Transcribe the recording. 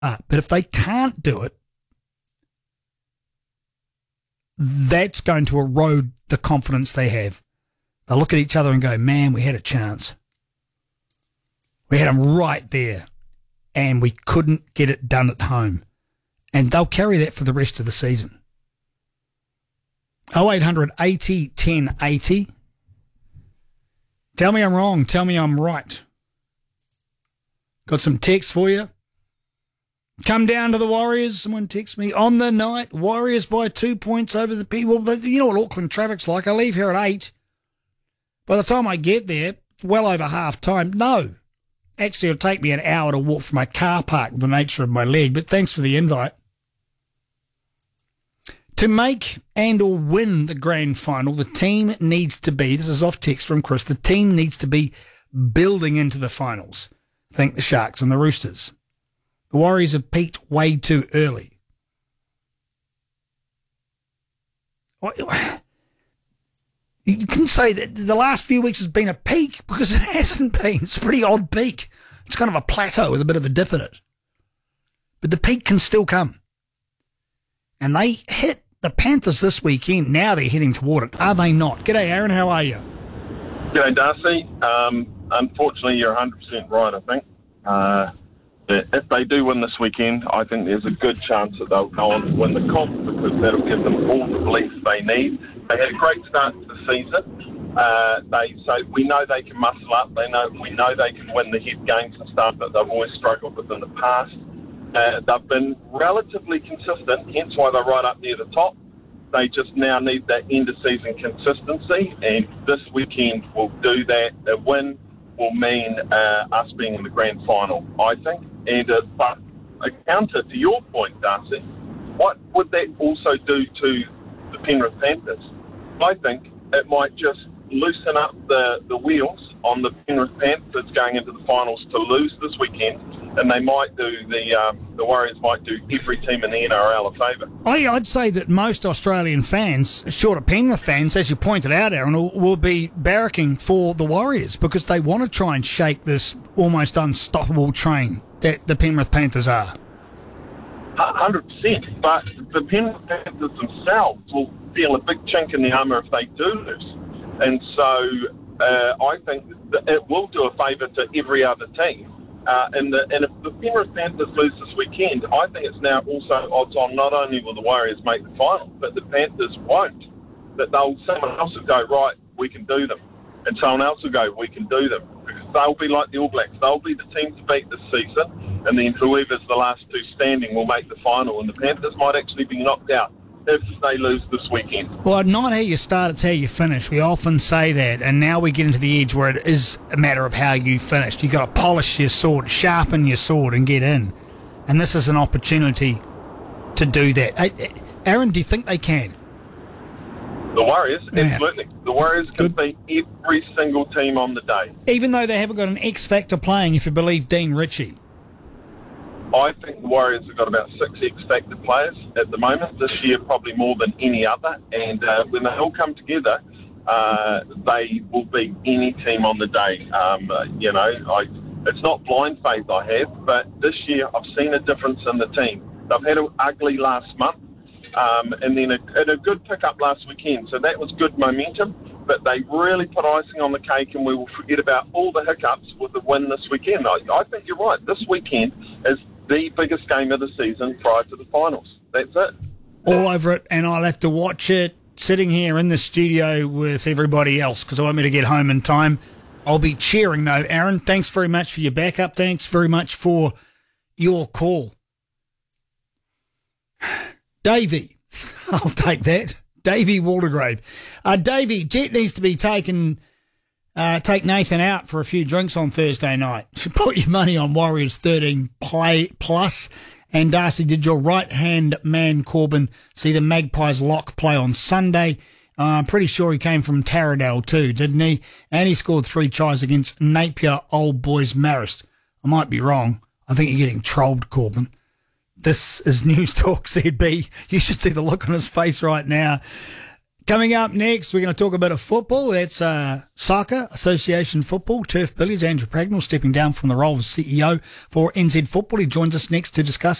But if they can't do it, that's going to erode the confidence they have. They'll look at each other and go, man, we had a chance. We had them right there, and we couldn't get it done at home. And they'll carry that for the rest of the season. 0800 80 10 80. Tell me I'm wrong. Tell me I'm right. Got some text for you. Come down to the Warriors. Someone texts me on the night. Warriors by 2 points over the people. But you know what Auckland traffic's like. I leave here at 8. By the time I get there, well over half time. No. Actually, it'll take me an hour to walk from my car park, the nature of my leg. But thanks for the invite. To make and or win the grand final, the team needs to be, this is off text from Chris, the team needs to be building into the finals. Think the Sharks and the Roosters. The Warriors have peaked way too early. You can say that the last few weeks has been a peak because it hasn't been. It's a pretty odd peak. It's kind of a plateau with a bit of a dip in it. But the peak can still come. And they hit the Panthers this weekend. Now they're heading toward it. Are they not? G'day, Aaron. How are you? G'day, Darcy. Unfortunately, you're 100% right, I think. If they do win this weekend, I think there's a good chance that they'll go on to win the comp because that'll give them all the belief they need. They had a great start to the season. So we know they can muscle up. We know they can win the head games and stuff that they've always struggled with in the past. They've been relatively consistent, hence why they're right up near the top. They just now need that end-of-season consistency, and this weekend will do that. A win will mean us being in the grand final, I think. And but a counter to your point, Darcy, what would that also do to the Penrith Panthers? I think it might just loosen up the wheels on the Penrith Panthers going into the finals to lose this weekend, and they might do the Warriors might do every team in the NRL a favour. I'd say that most Australian fans, short of Penrith fans, as you pointed out, Aaron, will be barracking for the Warriors because they want to try and shake this almost unstoppable train that the Penrith Panthers are. 100%, but the Penrith Panthers themselves will feel a big chink in the armour if they do lose. And so I think that it will do a favour to every other team. And if the Penrith Panthers lose this weekend, I think it's now also odds on not only will the Warriors make the final, but the Panthers won't. That someone else will go, right, we can do them. And someone else will go, we can do them. Because they'll be like the All Blacks. They'll be the team to beat this season. And then whoever's the last two standing will make the final. And the Panthers might actually be knocked out if they lose this weekend. Well, not how you start, it's how you finish. We often say that, and now we get into the edge where it is a matter of how you finish. You've got to polish your sword, sharpen your sword, and get in. And this is an opportunity to do that. Aaron, do you think they can? The Warriors, absolutely. The Warriors can beat every single team on the day. Even though they haven't got an X factor playing, if you believe Dean Ritchie. I think the Warriors have got about 6 X-Factor players at the moment, this year probably more than any other, and when they all come together, they will beat any team on the day. It's not blind faith I have, but this year I've seen a difference in the team. They've had an ugly last month, and then a good pick-up last weekend, so that was good momentum, but they really put icing on the cake, and we will forget about all the hiccups with the win this weekend. I think you're right. This weekend is the biggest game of the season prior to the finals. That's it. All over it, and I'll have to watch it sitting here in the studio with everybody else because I want me to get home in time. I'll be cheering, though. Aaron, thanks very much for your backup. Thanks very much for your call. Davey, I'll take that. Davey Waldegrave. Davey, Jet needs to be taken... take Nathan out for a few drinks on Thursday night. Put your money on Warriors 13 plus. And Darcy, did your right-hand man, Corbin, see the Magpies lock play on Sunday? I'm pretty sure he came from Taradale too, didn't he? And he scored 3 tries against Napier Old Boys Marist. I might be wrong. I think you're getting trolled, Corbin. This is News Talk ZB. You should see the look on his face right now. Coming up next, we're going to talk a bit of football. That's soccer, association football, turf billiards. Andrew Pragnell stepping down from the role of CEO for NZ Football. He joins us next to discuss